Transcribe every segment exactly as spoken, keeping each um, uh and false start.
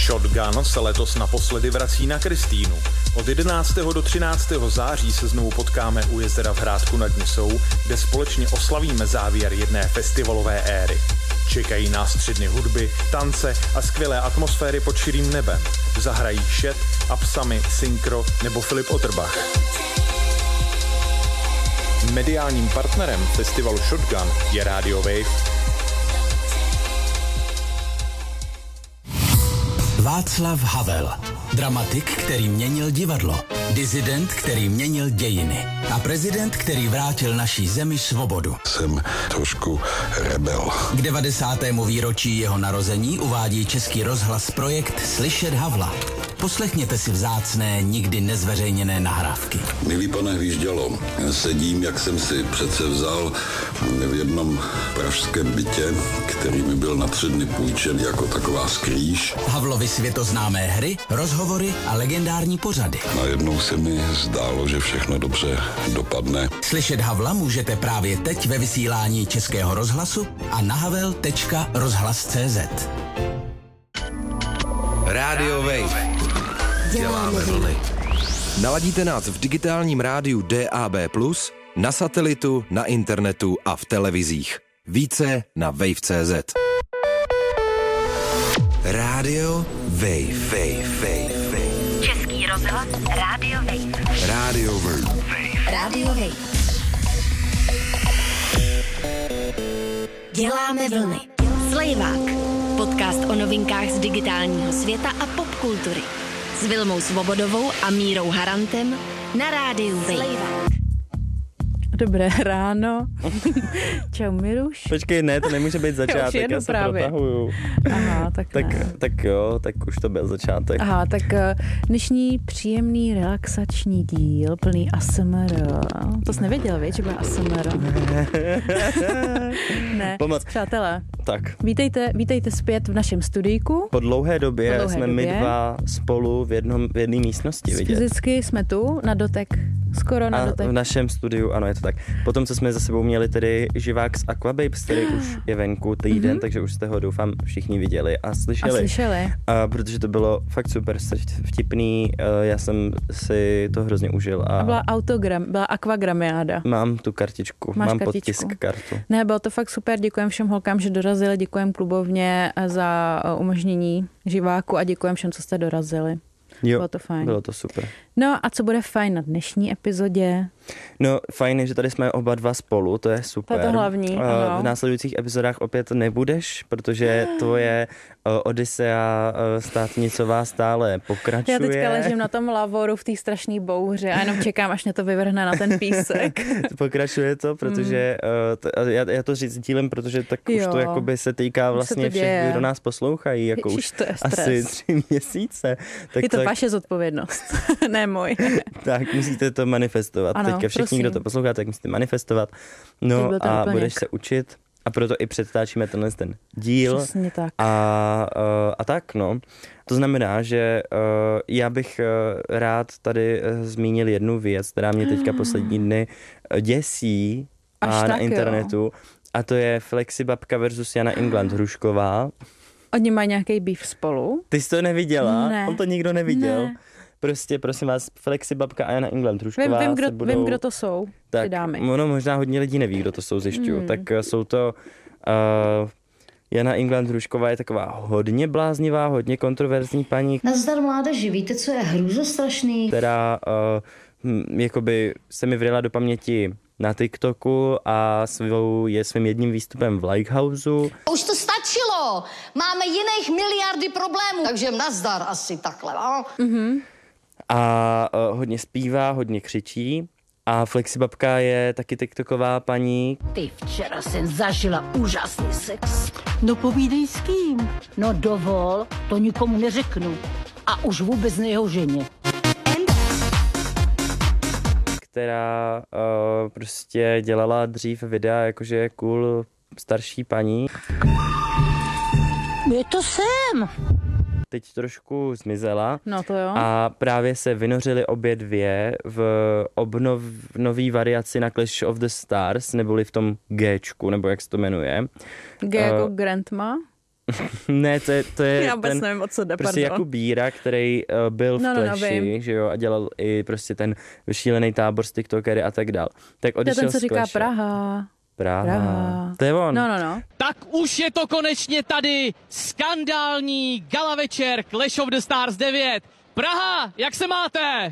Shotgun se letos naposledy vrací na Kristýnu. Od jedenáctého do třináctého září se znovu potkáme u jezera v Hrádku nad Nisou, kde společně oslavíme závěr jedné festivalové éry. Čekají nás tři dny hudby, tance a skvělé atmosféry pod širým nebem. Zahrají Shed, Absamy, Synchro nebo Filip Otterbach. Mediálním partnerem festivalu Shotgun je Radio Wave. Václav Havel. Dramatik, který měnil divadlo. Disident, který měnil dějiny. A prezident, který vrátil naší zemi svobodu. Jsem trošku rebel. K devadesátému výročí jeho narození uvádí Český rozhlas projekt Slyšet Havla. Poslechněte si vzácné, nikdy nezveřejněné nahrávky. Milý pane Hvíždělo, sedím, jak jsem si přece vzal v jednom pražském bytě, který mi byl na tři dny půjčen jako taková skrýž. Havlovy světoznámé hry, rozhovory a legendární pořady. Najednou se mi zdálo, že všechno dobře dopadne. Slyšet Havla můžete právě teď ve vysílání Českého rozhlasu a na havel tečka rozhlas tečka cé zet. Radio Wave. Děláme vlny. Naladíte nás v digitálním rádiu D A B plus, na satelitu, na internetu a v televizích. Více na wave tečka cé zet. Radio Wave. Wave, Wave, Wave. Český rozhlas Radio Wave. Radio Wave. Radio Wave. Děláme vlny. Slejvák. Podcast o novinkách z digitálního světa a popkultury. S Vilmou Svobodovou a Mírou Harantem na rádiu Wave. Dobré ráno. Čau, Miruš. Počkej, ne, to nemůže být začátek, já, já se právě protahuju. Aha, tak tak, tak jo, tak už to byl začátek. Aha, tak dnešní příjemný relaxační díl, plný A S M R. To jsi nevěděl, víš, že bude A S M R. Ne, Pomoc. Přátelé, tak. Vítejte, vítejte zpět v našem studijku. Po dlouhé době po dlouhé jsme době. my dva spolu v jednom v jedné místnosti vidět. Fyzicky jsme tu, na dotek, skoro na a dotek. v našem studiu, ano, je to tak. Potom, co jsme za sebou měli tedy živák z Aquababes, který už je venku týden, mm-hmm. takže už jste ho doufám všichni viděli a slyšeli. A slyšeli. A protože to bylo fakt super vtipný, já jsem si to hrozně užil. A, a byla autogram, byla akvagramiáda. Mám tu kartičku, Máš mám kartičku. podtisk kartu. Ne, bylo to fakt super, děkujem všem holkám, že dorazili, děkujem klubovně za umožnění živáku a děkujem všem, co jste dorazili. Jo, bylo to fajn. Bylo to super. No a co bude fajn na dnešní epizodě? No fajn je, že tady jsme oba dva spolu, to je super. To je to hlavní, ano. V následujících epizodách opět nebudeš, protože tvoje uh, Odisea uh, státnicová stále pokračuje. Já teďka ležím na tom lavoru v té strašné bouře a jenom čekám, až mě to vyvrhne na ten písek. Pokračuje to, protože uh, to, já, já to říct dílem, protože tak jo. už to jakoby se týká vlastně se všech, kdo nás poslouchají, jako Ježiš, už asi tři měsíce. Tak je to tak, vaše zodpovědnost, ne můj. Tak musíte to manifestovat. Ano, teďka všichni, prosím. kdo to poslouchá, tak musíte manifestovat. No a doplněk. budeš se učit a proto i předtáčíme tenhle ten díl. Přesně tak. A, uh, a tak, no. To znamená, že uh, já bych uh, rád tady uh, zmínil jednu věc, která mě teďka poslední dny uh, děsí a na internetu. Jo. A to je Flexibabka versus Jana England Hrušková. Oni mají nějaký beef spolu? Ty jsi to neviděla? Ne. On to nikdo neviděl. Ne. Prostě, prosím vás, Flexibabka a Jana England Hrušková. Vím, vím, kdo, budou... vím, kdo to jsou, tak, ty dámy. Ono možná hodně lidí neví, kdo to jsou, zjišťuju. Hmm. Tak jsou to... Uh, Jana England Hrušková je taková hodně bláznivá, hodně kontroverzní paní. Nazdar mládeži, víte, co je hrůzostrašný? Která uh, hm, jakoby se mi vryla do paměti na TikToku a svou, je svým jedním výstupem v Likehouseu. Už to stačilo, máme jiných miliardy problémů, takže nazdar asi takhle, no? Mhm. A uh, hodně zpívá, hodně křičí. A Flexibabka je taky tiktoková paní. Ty, včera jsem zažila úžasný sex. No povídej s kým? No dovol, to nikomu neřeknu. A už vůbec ne jeho ženě. Která uh, prostě dělala dřív videa, jakože je cool starší paní. Je to sem. Teď trošku zmizela. No to jo. A právě se vynořily obě dvě v obnov, nový variaci na Clash of the Stars, neboli v tom Gčku, nebo jak se to jmenuje. G jako uh, Grandma? Ne, to je, to je Já vůbec ten, nevím, o co jde, prostě pardon. Jakub Bíra, který uh, byl v no, no, Clashi, no, že jo, a dělal i prostě ten šílený tábor s tiktokery a tak dál. Tak to je odešel ten, co z říká Clashe. Praha. Praha. Praha. To je on. No, no, no. Tak už je to konečně tady. Skandální gala večer Clash of the Stars devět. Praha, jak se máte?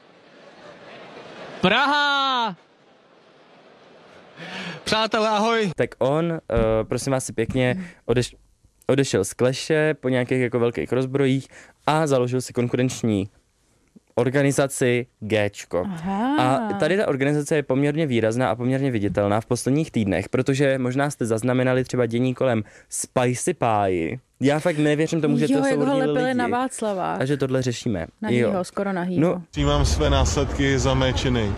Praha! Přátelé, ahoj. Tak on, uh, prosím vás si pěkně, odeš, odešel z Clashe po nějakých jako velkých rozbrojích a založil si konkurenční organizaci Géčko. A tady ta organizace je poměrně výrazná a poměrně viditelná v posledních týdnech, protože možná jste zaznamenali třeba dění kolem Spicy Pie. Já fakt nevěřím tomu, že jo, to jsou ho lidi lepili na Václava. a že tohle řešíme. Nahýho, skoro nahýho. No. Přijímám své následky za mé činy.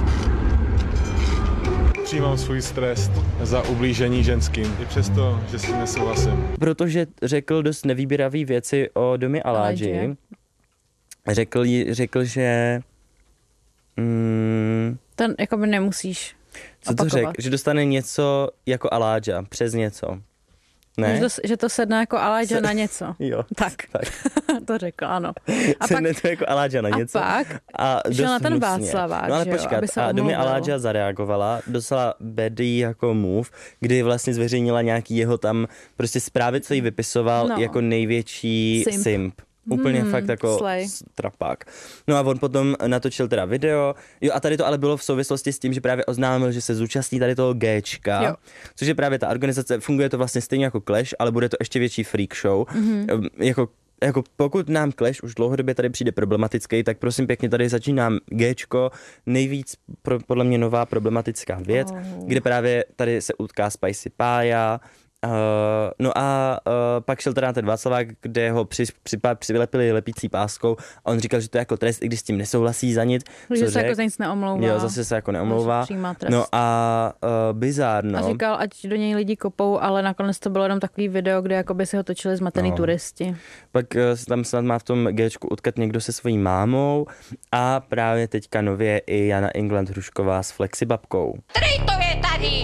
Přijímám svůj stres za ublížení ženským, i přesto, že s tím nesouhlasím. Protože řekl dost nevýběravý věci o domě Aláži. Řekl, řekl, že... Mm, Ten jakoby nemusíš Co opakovat. to řekl? Že dostane něco jako Aláža, přes něco. Ne? Že to, že to sedne jako Aláža Se... na něco. Jo. Tak. tak. To řekl, ano. A sedne pak... to jako Aláža na něco. A pak a šel na ten Václavák, no ale že jo, počkat, aby se a domě omluvil. Aláža zareagovala, dostala bady jako move, kdy vlastně zveřejnila nějaký jeho tam prostě zprávy, co jí vypisoval no. jako největší simp. simp. Úplně hmm, fakt jako slay. trapák. No a on potom natočil teda video. Jo a tady to ale bylo v souvislosti s tím, že právě oznámil, že se zúčastní tady toho Géčka, jo. Což je právě ta organizace, funguje to vlastně stejně jako Clash, ale bude to ještě větší freak show. Mm-hmm. Jako Jako pokud nám Clash už dlouhodobě tady přijde problematický, tak prosím pěkně tady začínám Géčko, nejvíc pro, podle mě nová problematická věc, oh. kde právě tady se utká Spicy Pie. Uh, no a uh, pak šel teda na ten Václavák, kde ho při, při, přilepili lepící páskou a on říkal, že to je jako trest, i když s tím nesouhlasí za nic. Že se jako za nic neomlouvá. Jo, zase se jako neomlouvá. No a uh, bizárno. A říkal, ať do něj lidi kopou, ale nakonec to bylo jenom takový video, kde jakoby si ho točili zmatený no. turisti. Pak uh, tam snad má v tom Géčku utkat někdo se svojí mámou a právě teďka nově i Jana England Hrušková s Flexibabkou. Který to je tady?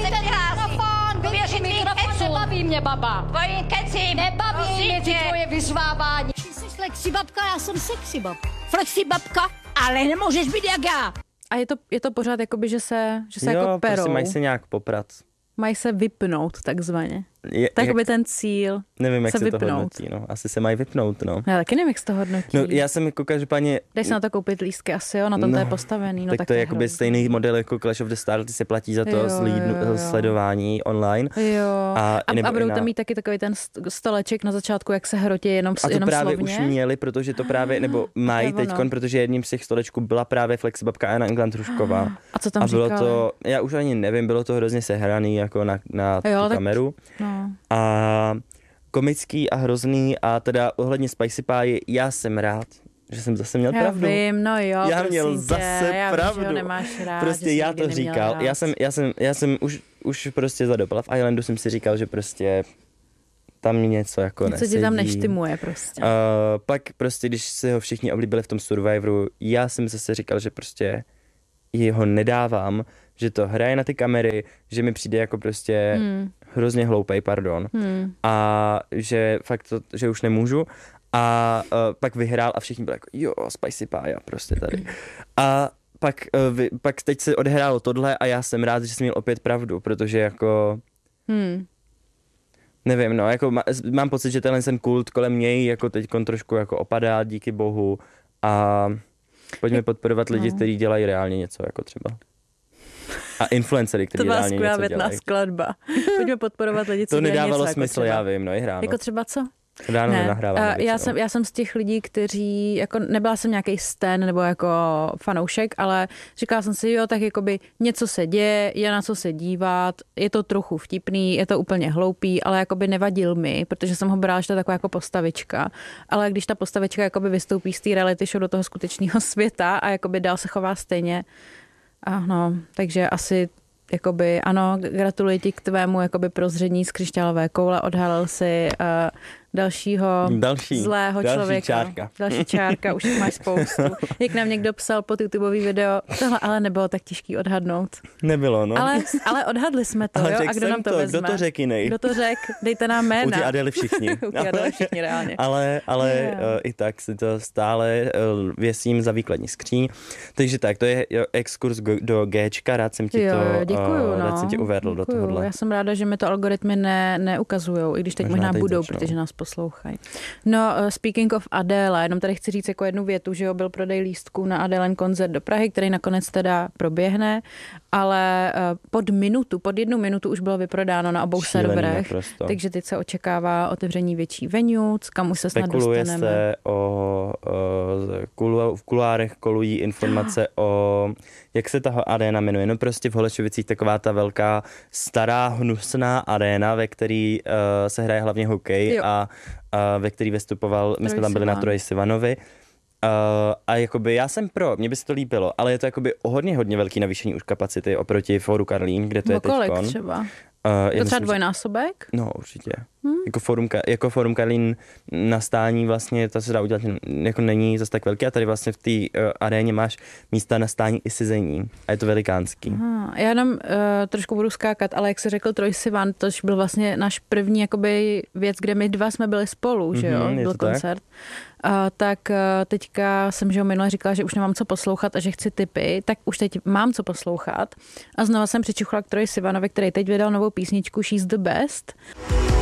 Nebaví mě, baba. Tvoje keci. Nebaví mě ty tvoje vyzvávání. Ty jsi flexibabka, já jsem sexybabka. Flexibabka, ale nemůžeš být jak já. A je to, je to pořád jakoby, že se, že se jo, jako perou. Jo, prostě mají se nějak poprat. Mají se vypnout, takzvaně. Je, tak jak, by ten cíl nevím, jak se, se vypnout. to hodnotí, no. Asi se mají vypnout, no. Já taky nevím, jak se to hodnotí. No, já jsem jako každopádně... Dej se na to koupit lístky, asi jo, na tom no, to je postavený. No, tak, tak to je je jakoby stejný model jako Clash of the Stars, ty se platí za to jo, slídnu, jo, jo. sledování online. Jo. A, a, nebo a budou na... tam mít taky takový ten stoleček na začátku, jak se hrotí jenom, a to jenom právě slovně. už měli, protože to právě, nebo mají teďkon, protože jedním z těch stolečků byla právě Flexibabka Jana England Hrušková. A co tam a bylo říkali? to, já už ani nevím, bylo to hrozně sehraný jako na, na jo, tu tak, kameru. No. A komický a hrozný a teda ohledně Spicy Pie, já jsem rád, že jsem zase měl já pravdu. Vím, no jo, já měl tě, zase já pravdu. Vím, že ho nemáš rád, prostě že já to říkal. Já jsem, já jsem, já jsem už, už prostě zadopala v Islandu, jsem si říkal, že prostě tam něco jako něco nesedí. ti tam neštymuje prostě. Uh, pak prostě, když se ho všichni oblíbili v tom Survivoru, já jsem zase říkal, že prostě jeho nedávám, že to hraje na ty kamery, že mi přijde jako prostě hmm. hrozně hloupej, pardon. Hmm. A že fakt to, že už nemůžu. A uh, pak vyhrál a všichni byli jako, jo, Spicy Pie, prostě tady. A pak, uh, vy, pak teď se odehrálo tohle a já jsem rád, že jsem měl opět pravdu, protože jako... Hmm. Nevím, no, jako má, mám pocit, že tenhle ten kult kolem něj jako teďkon trošku jako opadá, díky bohu. A pojďme podporovat lidi, no. kteří dělají reálně něco, jako třeba. A influencery, kteří reálně něco dělají. To byla skvělá skladba. Pojďme podporovat lidi, co to dělají nedávalo něco, smysl, jako já vím, no i hráno. Jako třeba co? Ráno ne. Nenahrávám. Já jsem, já jsem z těch lidí, kteří, jako nebyla jsem nějaký stan nebo jako fanoušek, ale říkala jsem si, jo, tak jakoby něco se děje, je na co se dívat, je to trochu vtipný, je to úplně hloupý, ale jakoby nevadil mi, protože jsem ho brala, že to je taková jako postavička, ale když ta postavička jakoby vystoupí z té reality show do toho skutečného světa a jakoby dál se chová stejně, ano, takže asi jakoby, ano, gratuluji ti k tvému jakoby prozření z křišťálové koule, odhalil si uh, dalšího další, zlého další člověka. Čárka. Další čárka, už máš spoustu. Jak nám někdo psal pod YouTubeový video, tohle ale nebylo tak těžký odhadnout. Nebylo, no. Ale, ale odhadli jsme to, ale jo? A kdo nám to, to vezme? Kdo to řekl jiný? Kdo to řekl? Dejte nám jména. U ty Adely všichni. U ty Adely všichni, reálně. ale ale yeah. uh, i tak si to stále uh, věsím za výkladní skříň. Takže tak, to je jo, exkurs go, do Gčka, rád jsem ti jo, to děkuju, uh, no. rád jsem ti uvedl děkuju. do tohohle. Já jsem ráda, že mi to algoritmy ne, neukazujou, i když teď možná, možná teď budou, začnou. Protože nás poslouchají. No, uh, speaking of Adele, jenom tady chci říct jako jednu větu, že jo, byl prodej lístků na Adelen koncert do Prahy, který nakonec teda proběhne, ale uh, pod minutu, pod jednu minutu už bylo vyprodáno na obou Šílený serverech, naprosto. Takže teď se očekává otevření větší venue, kam už se snad Spekuluje dostaneme. se o, o v kuloárech kolují informace o, jak se ta aréna jmenuje, no prostě v Holešovicích taková ta velká stará hnusná aréna, ve který uh, se hraje hlavně hokej a, a ve který vystupoval, my jsme tam byli na Troji Sivanovi. Uh, a jakoby já jsem pro, mně by se to líbilo, ale je to jakoby hodně, hodně velký navýšení už kapacity oproti Fóru Karlín, kde to no je teďkon. Kolik třeba? Uh, to třeba dvojnásobek? No určitě. Hmm. Jako Fórum, jako Fórum Karlín na stání vlastně, to se dá udělat, jako není zase tak velký a tady vlastně v té uh, aréně máš místa na stání i sezení a je to velikánský. Aha, já jenom uh, trošku budu skákat, ale jak se řekl Troj Sivan, to byl vlastně náš první jakoby věc, kde my dva jsme byli spolu, že jo, mm-hmm, byl koncert. Uh, tak uh, teďka jsem, že jo, minule říkala, že už nemám co poslouchat a že chci tipy, tak už teď mám co poslouchat a znova jsem přičuchla k Troji Sivanovi, který teď vydal novou písničku She's the Best.